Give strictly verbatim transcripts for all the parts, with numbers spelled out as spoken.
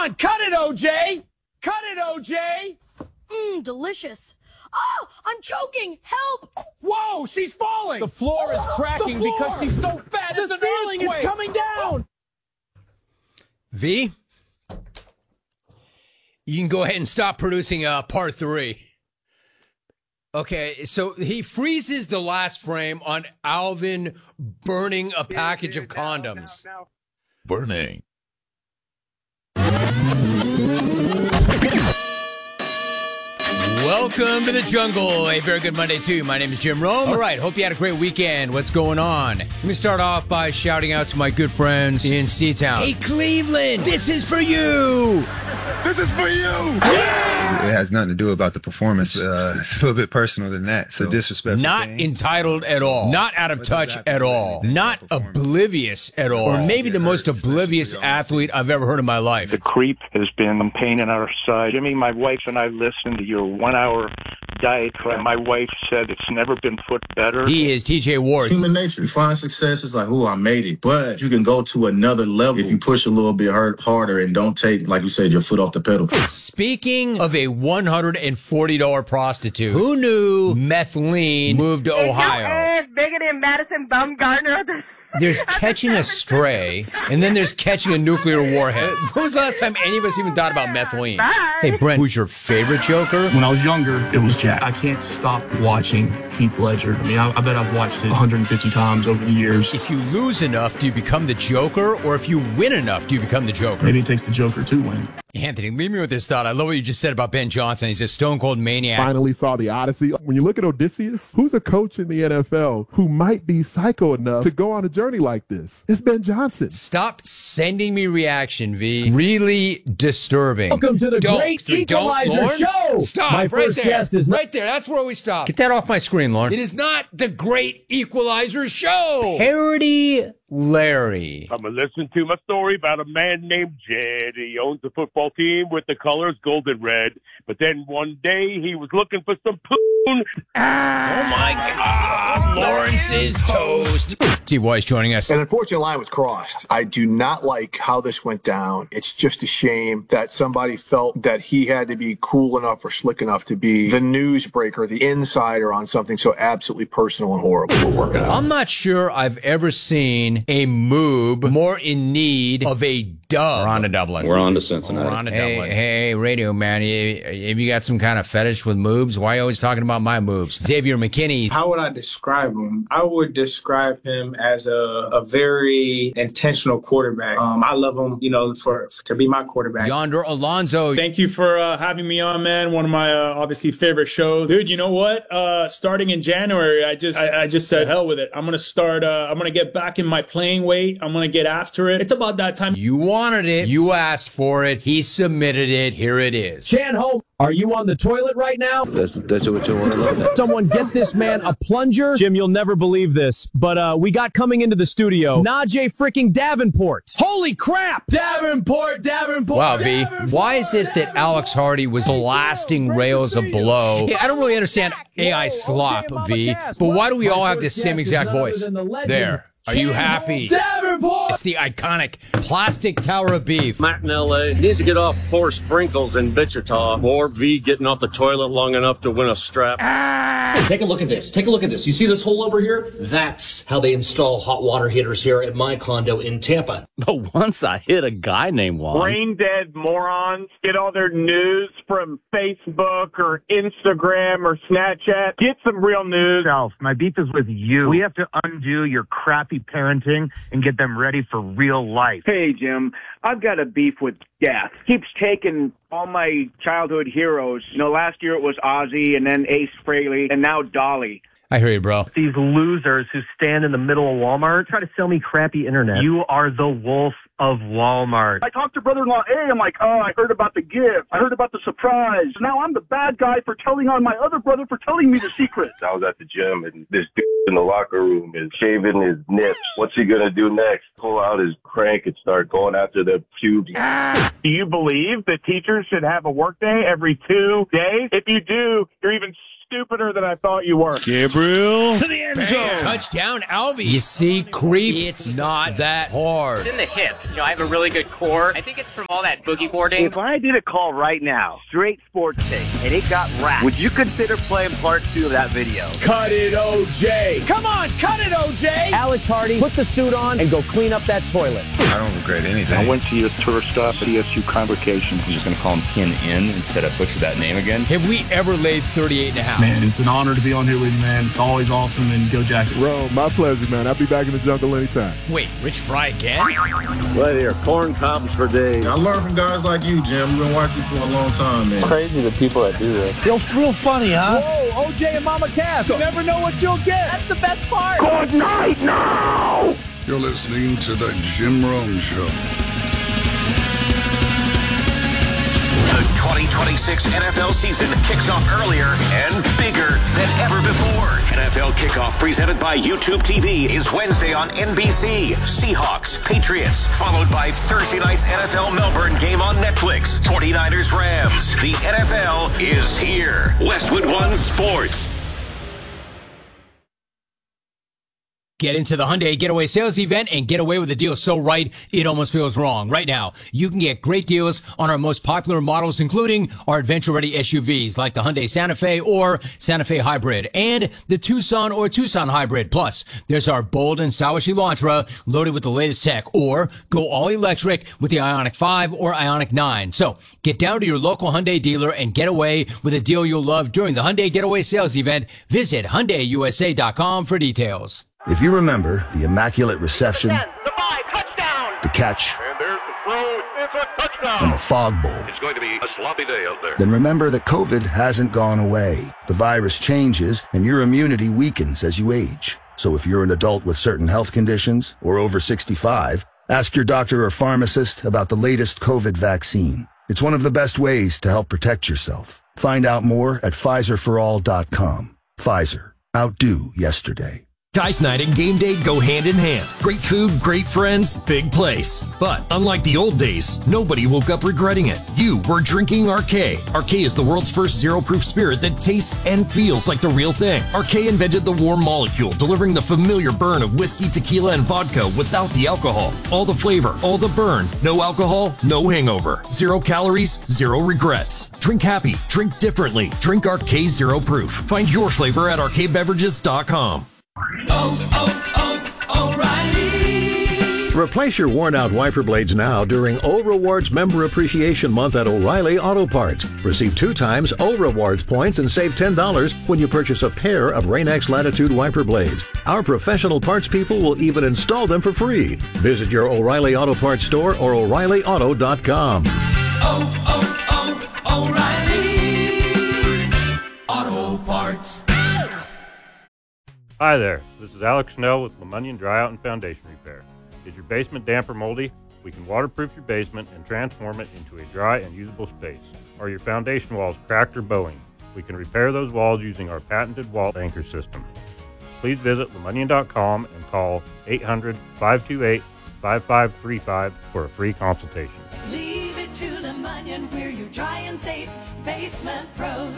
on, cut it, O J! Cut it, O J! Mmm, delicious. Oh, I'm choking! Help! Whoa, she's falling! The floor is cracking floor. because she's so fat. The it's an ceiling earthquake. is coming down! V, you can go ahead and stop producing uh, part three. Okay, so he freezes the last frame on Alvin burning a package of condoms. Now, now, now. Burning. Welcome to the jungle. A very good Monday, too. My name is Jim Rome. All right, hope you had a great weekend. What's going on? Let me start off by shouting out to my good friends in Seatown. Hey, Cleveland, this is for you. This is for you. Yeah! It has nothing to do about the performance. Uh, it's a little bit personal than that. So disrespectful. Not thing. entitled at all. Not out of touch at all. Not oblivious at all. Or maybe the most oblivious athlete I've ever heard in my life. The creep has been a pain in our side. Jimmy, my wife and I listened to your one-hour diatribe. My wife said it's never been put better. He is T J Ward. Human nature. You find success, it's like, oh, I made it. But you can go to another level if you push a little bit hard, harder and don't take, like you said, your foot off the pedal. Speaking of a one hundred forty dollars prostitute, who knew Methleen moved to Ohio? It's bigger than Madison Bumgarner. There's catching a stray, and then there's catching a nuclear warhead. When was the last time any of us even thought about Methleen? Bye. Hey, Brent, who's your favorite Joker? When I was younger, it was Jack. I can't stop watching Heath Ledger. I mean, I, I bet I've watched it one hundred fifty times over the years. If you lose enough, do you become the Joker? Or if you win enough, do you become the Joker? Maybe it takes the Joker to win. Anthony, leave me with this thought. I love what you just said about Ben Johnson. He's a stone-cold maniac. Finally saw the Odyssey. When you look at Odysseus, who's a coach in the N F L who might be psycho enough to go on a journey like this? It's Ben Johnson. Stop sending me reaction, V. Really disturbing. Welcome to the don't, Great Equalizer Show. Stop. My right first there. guest is right there. That's where we stop. Get that off my screen, Lauren. It is not the Great Equalizer Show. Parody Larry. I'm going to listen to my story about a man named Jed. He owns a football team with the colors gold and red. But then one day he was looking for some poon. Ah, oh, my God. Lawrence is toast. Steve Weiss joining us. An unfortunate line was crossed. I do not like how this went down. It's just a shame that somebody felt that he had to be cool enough or slick enough to be the newsbreaker, the insider on something so absolutely personal and horrible. We're working out. I'm not sure I've ever seen a moob more in need of a dub. We're on to Dublin. We're on to Cincinnati. We're on to hey, Dublin. Hey, radio man, have you got some kind of fetish with moobs? Why are you always talking about my moobs? Xavier McKinney. How would I describe him? I would describe him as a, a very intentional quarterback. Um, I love him, you know, for, for to be my quarterback. Yonder Alonso. Thank you for uh, having me on, man. One of my uh, obviously favorite shows, dude. You know what? Uh, starting in January, I just I, I just said hell with it. I'm gonna start. Uh, I'm gonna get back in my playing weight. I'm gonna get after it. It's about that time. You wanted it. You asked for it. He submitted it. Here it is. Chan Holm, are you on the toilet right now? That's, that's what you want to know. Someone get this man a plunger. Jim, you'll never believe this, but uh, we got coming into the studio Najee freaking Davenport. Holy crap! Davenport, Davenport. Wow, V. Davenport. Why is it that Alex Hardy was blasting rails of below? I don't really understand A I slop, V, but why do we all have the same exact voice? There. Are you happy? Davenport! It's the iconic plastic tower of beef. Matt in L A needs to get off four sprinkles in Wichita, or V getting off the toilet long enough to win a strap. Ah! Take a look at this. Take a look at this. You see this hole over here? That's how they install hot water heaters here at my condo in Tampa. But once I hit a guy named Juan. Brain dead morons get all their news from Facebook or Instagram or Snapchat. Get some real news. My beef is with you. We have to undo your crappy parenting and get them ready for real life. Hey, Jim, I've got a beef with death. Keeps taking all my childhood heroes. You know, last year it was Ozzy and then Ace Frehley and now Dolly. I hear you, bro. These losers who stand in the middle of Walmart try to sell me crappy internet. You are the wolf of Walmart. I talked to brother-in-law A. I'm like, oh, I heard about the gift. I heard about the surprise. Now I'm the bad guy for telling on my other brother for telling me the secret. I was at the gym, and this dude in the locker room is shaving his nips. What's he going to do next? Pull out his crank and start going after the pubes. Do you believe that teachers should have a work day every two days? If you do, you're even stupider than I thought you were. Gabriel to the end zone. Touchdown, Albie. You see, creep, it's not that hard. It's in the hips. You know, I have a really good core. I think it's from all that boogie boarding. If I did a call right now, straight sports take, and it got wrapped, would you consider playing part two of that video? Cut it, O J. Come on, cut it, O J. Alex Hardy, put the suit on and go clean up that toilet. I don't regret anything. I went to your tour stop at C S U Convocation. I'm just going to call him Ken N instead of butcher that name again. Have we ever laid thirty-eight and a half? Man, it's an honor to be on here with you, man. It's always awesome, and go Jackets. Rome, my pleasure, man. I'll be back in the jungle anytime. Wait, Rich Fry again? Right here, corn cops for days. I learned from guys like you, Jim. We've been watching you for a long time, man. It's crazy the people that do this. Feels real funny, huh? Whoa, O J and Mama Cass. You never know what you'll get. That's the best part. Good night now! You're listening to The Jim Rome Show. The twenty twenty-six N F L season kicks off earlier and bigger than ever before. N F L Kickoff presented by YouTube T V is Wednesday on N B C. Seahawks, Patriots, followed by Thursday night's N F L Melbourne game on Netflix. forty-niners, Rams. The N F L is here. Westwood One Sports. Get into the Hyundai Getaway Sales Event and get away with a deal so right, it almost feels wrong. Right now, you can get great deals on our most popular models, including our adventure-ready S U Vs like the Hyundai Santa Fe or Santa Fe Hybrid and the Tucson or Tucson Hybrid. Plus, there's our bold and stylish Elantra loaded with the latest tech, or go all electric with the Ioniq five or Ioniq nine. So, get down to your local Hyundai dealer and get away with a deal you'll love during the Hyundai Getaway Sales Event. Visit Hyundai U S A dot com for details. If you remember the immaculate reception, The five, touchdown. the catch, And there's the throw. It's a touchdown. and the fog bowl, It's going to be a sloppy day out there. then remember that COVID hasn't gone away. The virus changes and your immunity weakens as you age. So if you're an adult with certain health conditions or over sixty-five, ask your doctor or pharmacist about the latest COVID vaccine. It's one of the best ways to help protect yourself. Find out more at Pfizer for all dot com. Pfizer. Outdo yesterday. Guys Night and Game Day go hand in hand. Great food, great friends, big place. But unlike the old days, nobody woke up regretting it. You were drinking R K. R K is the world's first zero-proof spirit that tastes and feels like the real thing. R K invented the warm molecule, delivering the familiar burn of whiskey, tequila, and vodka without the alcohol. All the flavor, all the burn. No alcohol, no hangover. Zero calories, zero regrets. Drink happy, drink differently. Drink R K Zero Proof. Find your flavor at R K beverages dot com. Oh, oh, O'Reilly. Replace your worn-out wiper blades now during O Rewards Member Appreciation Month at O'Reilly Auto Parts. Receive two times O Rewards points and save ten dollars when you purchase a pair of Rain-X Latitude wiper blades. Our professional parts people will even install them for free. Visit your O'Reilly Auto Parts store or O'Reilly Auto dot com. Oh, oh, oh, O'Reilly. Auto Parts. Hi there, this is Alex Snell with LeMonion Dryout and Foundation Repair. Is your basement damp or moldy? We can waterproof your basement and transform it into a dry and usable space. Are your foundation walls cracked or bowing? We can repair those walls using our patented wall anchor system. Please visit LeMonion dot com and call eight hundred, five two eight, five five three five for a free consultation. Leave it to LeMonion, we're your dry and safe basement pros.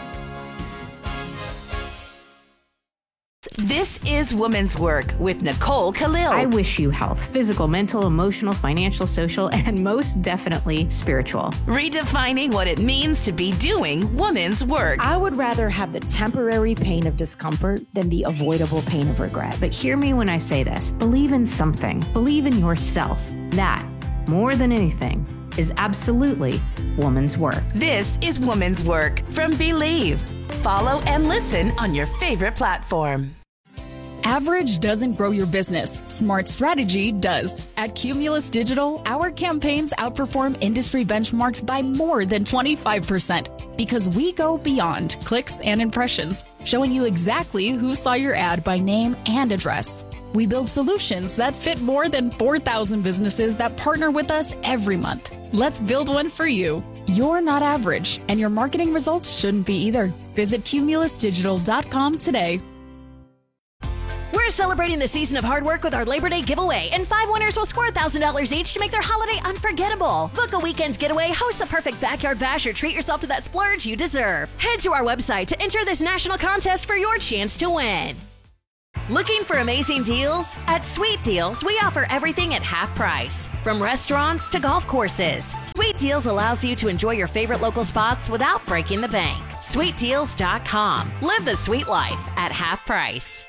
This is Woman's Work with Nicole Khalil. I wish you health, physical, mental, emotional, financial, social, and most definitely spiritual. Redefining what it means to be doing woman's work. I would rather have the temporary pain of discomfort than the avoidable pain of regret. But hear me when I say this. Believe in something. Believe in yourself. That, more than anything, is absolutely woman's work. This is Woman's Work from Believe. Follow and listen on your favorite platform. Average doesn't grow your business. Smart strategy does. At Cumulus Digital, our campaigns outperform industry benchmarks by more than twenty-five percent because we go beyond clicks and impressions, showing you exactly who saw your ad by name and address. We build solutions that fit more than four thousand businesses that partner with us every month. Let's build one for you. You're not average, and your marketing results shouldn't be either. Visit Cumulus Digital dot com today. We're celebrating the season of hard work with our Labor Day giveaway, and five winners will score one thousand dollars each to make their holiday unforgettable. Book a weekend getaway, host the perfect backyard bash, or treat yourself to that splurge you deserve. Head to our website to enter this national contest for your chance to win. Looking for amazing deals? At Sweet Deals, we offer everything at half price. From restaurants to golf courses, Sweet Deals allows you to enjoy your favorite local spots without breaking the bank. sweet deals dot com. Live the sweet life at half price.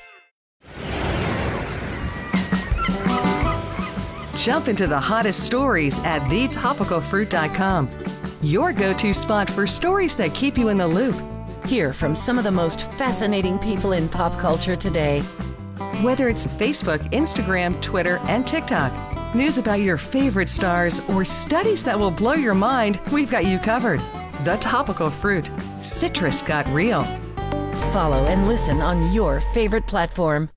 Jump into the hottest stories at the topical fruit dot com. Your go-to spot for stories that keep you in the loop. Hear from some of the most fascinating people in pop culture today. Whether it's Facebook, Instagram, Twitter, and TikTok, news about your favorite stars, or studies that will blow your mind, we've got you covered. The Topical Fruit. Citrus got real. Follow and listen on your favorite platform.